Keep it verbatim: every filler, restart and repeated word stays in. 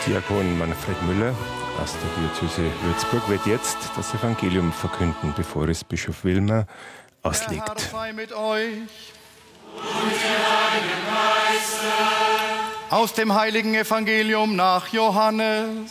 Diakon Manfred Müller aus der Diözese Würzburg wird jetzt das Evangelium verkünden, bevor es Bischof Wilmer auslegt. Der Herr sei mit euch. Und mit deinem Geiste. Aus dem heiligen Evangelium nach Johannes.